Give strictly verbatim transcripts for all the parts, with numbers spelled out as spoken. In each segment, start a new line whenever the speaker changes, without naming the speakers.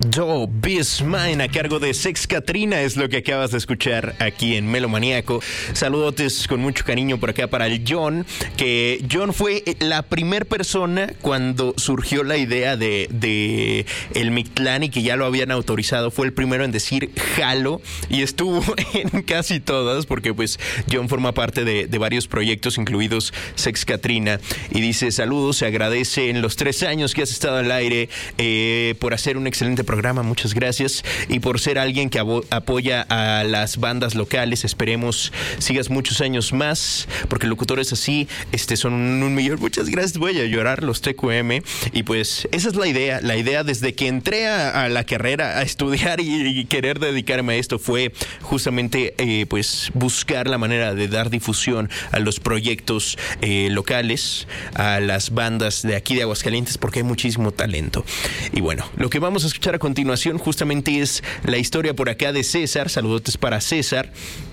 Do Be Mine a cargo de Sex Katrina es lo que acabas de escuchar aquí en Melomaniaco. Saludotes con mucho cariño por acá para el John, que John fue la primer persona cuando surgió la idea de, de el Mictlán, que ya lo habían autorizado. Fue el primero en decir jalo y estuvo en casi todas, porque pues John forma parte de, de varios proyectos, incluidos Sex Katrina, y dice: saludos, se agradece en los tres años que has estado al aire eh, por hacer un excelente programa, muchas gracias, y por ser alguien que abo- apoya a las bandas locales. Esperemos sigas muchos años más, porque locutores así este, son un, un millón. Muchas gracias, voy a llorar, los T Q M. Y pues esa es la idea, la idea desde que entré a, a la carrera a estudiar y, y querer dedicarme a esto fue justamente eh, pues buscar la manera de dar difusión a los proyectos eh, locales, a las bandas de aquí de Aguascalientes, porque hay muchísimo talento. Y bueno, lo que vamos a escuchar a continuación justamente es la historia por acá de César. Saludotes para César,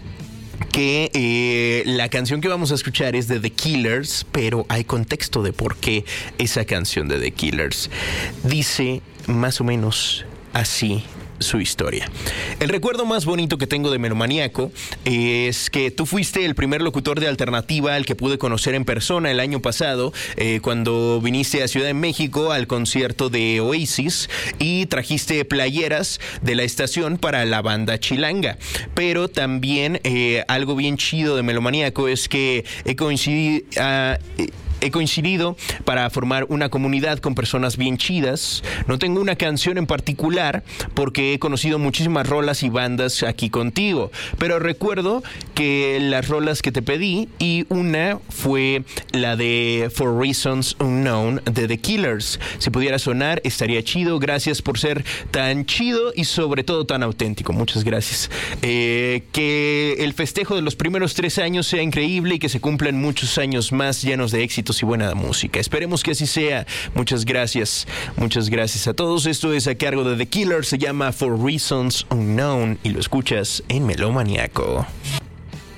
que eh, la canción que vamos a escuchar es de The Killers, pero hay contexto de por qué esa canción de The Killers. Dice más o menos así su historia. El recuerdo más bonito que tengo de Melomaniaco es que tú fuiste el primer locutor de alternativa al que pude conocer en persona el año pasado, eh, cuando viniste a Ciudad de México al concierto de Oasis y trajiste playeras de la estación para la banda Chilanga. Pero también eh, algo bien chido de Melomaniaco es que he coincidido... Uh, He coincidido para formar una comunidad con personas bien chidas. No tengo una canción en particular porque he conocido muchísimas rolas y bandas aquí contigo, pero recuerdo que las rolas que te pedí, y una fue la de For Reasons Unknown de The Killers. Si pudiera sonar, estaría chido. Gracias por ser tan chido y sobre todo tan auténtico. Muchas gracias. Eh, que el festejo de los primeros tres años sea increíble y que se cumplan muchos años más llenos de éxitos y buena música. Esperemos que así sea. Muchas gracias. Muchas gracias a todos. Esto es a cargo de The Killers. Se llama For Reasons Unknown y lo escuchas en Melomaniaco.